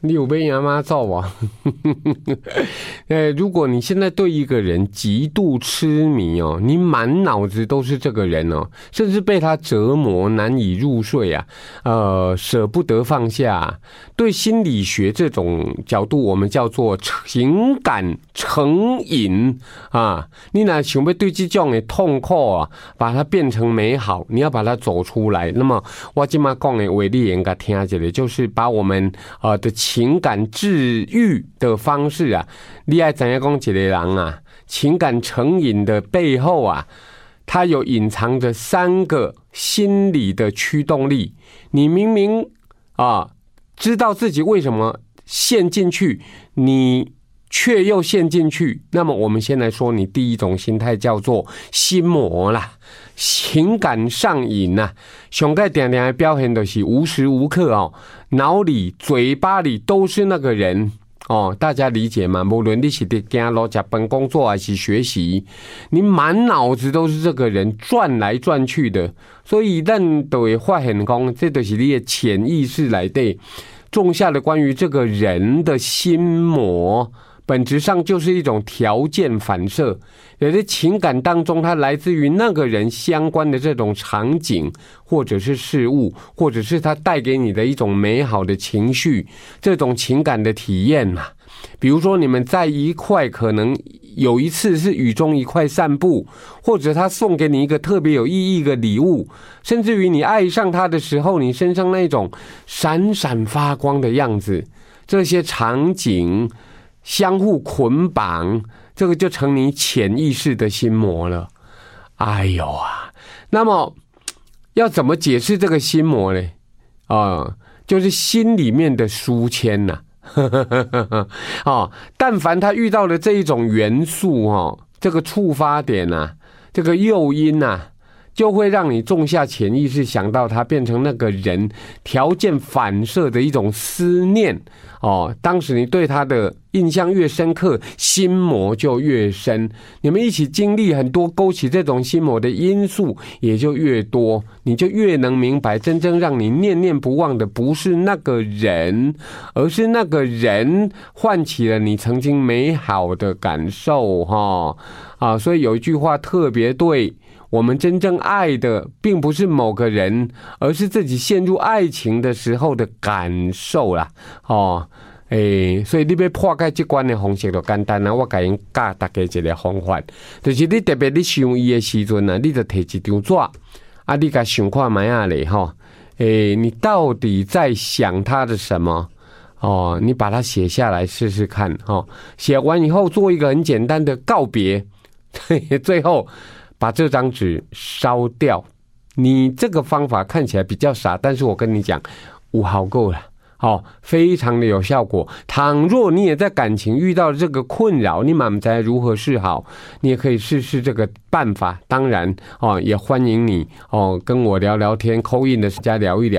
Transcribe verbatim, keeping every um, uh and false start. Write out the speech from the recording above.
你有被妈妈揍啊？呃，如果你现在对一个人极度痴迷哦，你满脑子都是这个人哦，甚至被他折磨难以入睡啊，呃，舍不得放下。对心理学这种角度，我们叫做情感成瘾啊。你哪想要对这种的痛苦啊，把它变成美好，你要把它走出来。那么我今嘛讲的话，你应该听一下，就是把我们呃的情感治愈的方式啊，你要知道讲一个人啊，情感成瘾的背后啊，它有隐藏着三个心理的驱动力。你明明啊知道自己为什么陷进去，你却又陷进去，那么我们先来说，你第一种心态叫做心魔啦，情感上瘾啊。上盖点点的表现的是无时无刻哦，脑里、嘴巴里都是那个人哦，大家理解吗？无论你是在走路、吃饭、工作还是学习，你满脑子都是这个人转来转去的，所以咱都会发现讲，这就是你的潜意识来的种下了关于这个人的心魔。本质上就是一种条件反射，有的情感当中，它来自于那个人相关的这种场景，或者是事物，或者是它带给你的一种美好的情绪，这种情感的体验嘛。比如说你们在一块，可能有一次是雨中一块散步，或者他送给你一个特别有意义的礼物，甚至于你爱上他的时候，你身上那种闪闪发光的样子，这些场景相互捆绑，这个就成你潜意识的心魔了。哎呦啊，那么要怎么解释这个心魔呢？啊、呃，就是心里面的书签呐、啊。哦，但凡他遇到了这一种元素哦，这个触发点啊，这个诱因啊，就会让你种下潜意识，想到他，变成那个人条件反射的一种思念哦。当时你对他的印象越深刻，心魔就越深。你们一起经历很多勾起这种心魔的因素也就越多，你就越能明白，真正让你念念不忘的不是那个人，而是那个人唤起了你曾经美好的感受哈啊。所以有一句话特别对，我们真正爱的并不是某个人，而是自己陷入爱情的时候的感受啦。哦，诶，所以你要破解这关的方式就简单啦。我给您教大家一个方法，就是你特别你想伊的时阵啊，你就摕一张纸啊，你甲想看卖啊咧吼。诶，你到底在想他的什么？哦，你把它写下来试试看哦。写完以后做一个很简单的告别，最后把这张纸烧掉。你这个方法看起来比较傻，但是我跟你讲，五毫够了。哦，非常的有效果。倘若你也在感情遇到这个困扰，你满不知如何是好，你也可以试试这个办法。当然，哦，也欢迎你哦跟我聊聊天，call in的时间聊一聊。